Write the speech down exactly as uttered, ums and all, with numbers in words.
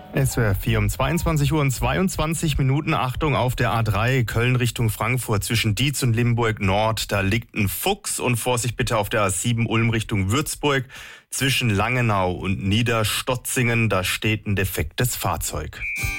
S W R vier um zweiundzwanzig Uhr und zweiundzwanzig Minuten. Achtung, auf der A drei Köln Richtung Frankfurt zwischen Dietz und Limburg Nord. Da liegt ein Fuchs. Und Vorsicht bitte auf der A sieben Ulm Richtung Würzburg zwischen Langenau und Niederstotzingen. Da steht ein defektes Fahrzeug.